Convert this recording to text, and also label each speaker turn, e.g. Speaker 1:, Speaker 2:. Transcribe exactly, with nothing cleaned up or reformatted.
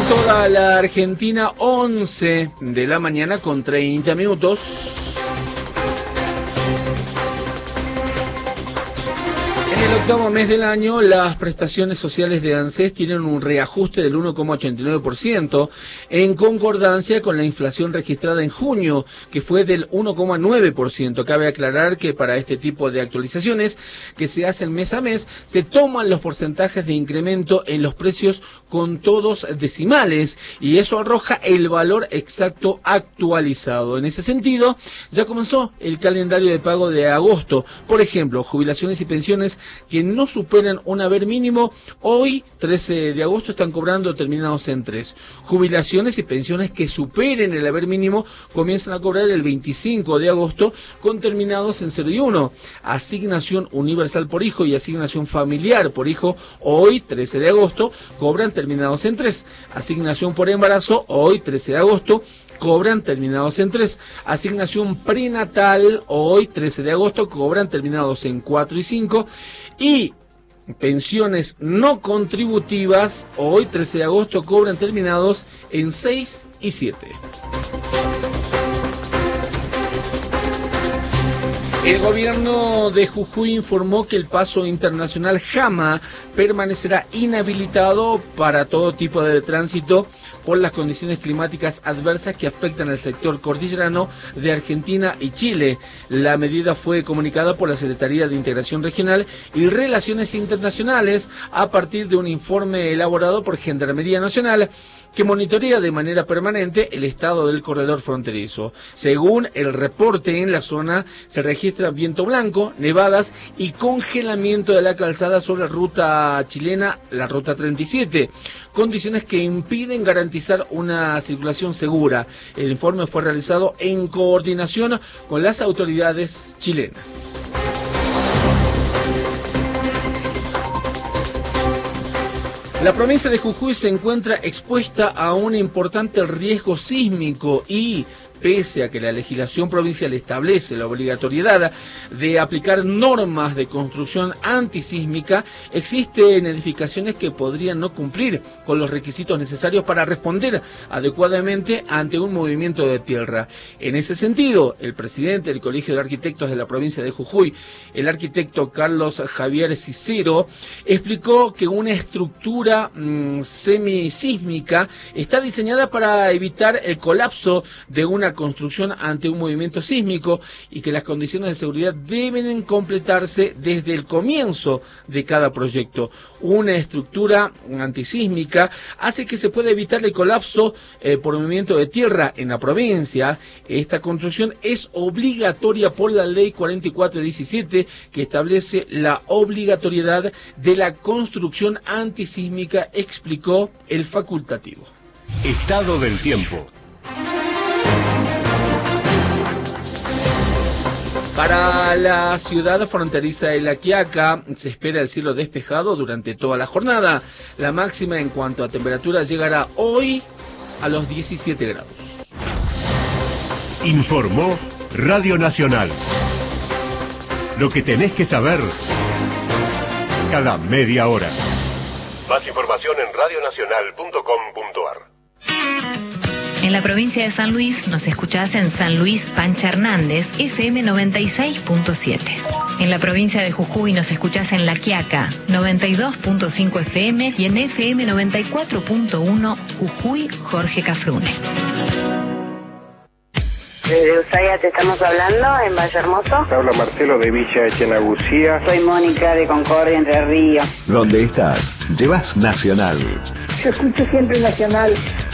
Speaker 1: toda la Argentina, once de la mañana con treinta minutos. En el octavo mes del año, las prestaciones sociales de ANSES tienen un reajuste del uno coma ochenta y nueve por ciento, en concordancia con la inflación registrada en junio, que fue del uno coma nueve por ciento. Cabe aclarar que para este tipo de actualizaciones, que se hacen mes a mes, se toman los porcentajes de incremento en los precios con todos decimales, y eso arroja el valor exacto actualizado. En ese sentido, ya comenzó el calendario de pago de agosto. Por ejemplo, jubilaciones y pensiones que no superan un haber mínimo, hoy, trece de agosto, están cobrando terminados en tres. Jubilaciones y pensiones que superen el haber mínimo comienzan a cobrar el veinticinco de agosto con terminados en cero y uno. Asignación universal por hijo y asignación familiar por hijo, hoy, trece de agosto, cobran terminados en tres. Asignación por embarazo, hoy, trece de agosto, cobran terminados en tres. Asignación prenatal, hoy, trece de agosto, cobran terminados en cuatro y cinco. Y pensiones no contributivas, hoy, trece de agosto, cobran terminados en seis y siete. El gobierno de Jujuy informó que el paso internacional Jama permanecerá inhabilitado para todo tipo de tránsito por las condiciones climáticas adversas que afectan al sector cordillerano de Argentina y Chile. La medida fue comunicada por la Secretaría de Integración Regional y Relaciones Internacionales a partir de un informe elaborado por Gendarmería Nacional, que monitorea de manera permanente el estado del corredor fronterizo. Según el reporte, en la zona se registra viento blanco, nevadas y congelamiento de la calzada sobre la ruta chilena, la ruta treinta y siete, condiciones que impiden garantizar una circulación segura. El informe fue realizado en coordinación con las autoridades chilenas. La provincia de Jujuy se encuentra expuesta a un importante riesgo sísmico y, pese a que la legislación provincial establece la obligatoriedad de aplicar normas de construcción antisísmica, existen edificaciones que podrían no cumplir con los requisitos necesarios para responder adecuadamente ante un movimiento de tierra. En ese sentido, el presidente del Colegio de Arquitectos de la provincia de Jujuy, el arquitecto Carlos Javier Cicero, explicó que una estructura mmm, semisísmica está diseñada para evitar el colapso de una construcción ante un movimiento sísmico y que las condiciones de seguridad deben completarse desde el comienzo de cada proyecto. Una estructura antisísmica hace que se pueda evitar el colapso eh, por movimiento de tierra en la provincia. Esta construcción es obligatoria por la ley cuarenta y cuatro diecisiete, que establece la obligatoriedad de la construcción antisísmica, explicó el facultativo.
Speaker 2: Estado del tiempo.
Speaker 1: Para la ciudad fronteriza de La Quiaca se espera el cielo despejado durante toda la jornada. La máxima en cuanto a temperatura llegará hoy a los diecisiete grados.
Speaker 2: Informó Radio Nacional. Lo que tenés que saber cada media hora. Más información en radio nacional punto com punto ar.
Speaker 3: En la provincia de San Luis nos escuchás en San Luis Pancha Hernández, F M noventa y seis punto siete. En la provincia de Jujuy nos escuchás en La Quiaca, noventa y dos punto cinco F M, y en F M noventa y cuatro punto uno Jujuy, Jorge Cafrune.
Speaker 4: Desde Ushuaia te estamos hablando, en Valle Hermoso.
Speaker 5: Habla Marcelo de Villa Echenagucía.
Speaker 4: Soy Mónica de Concordia, Entre Ríos.
Speaker 6: ¿Dónde estás? Llevas Nacional.
Speaker 7: Yo escucho siempre Nacional.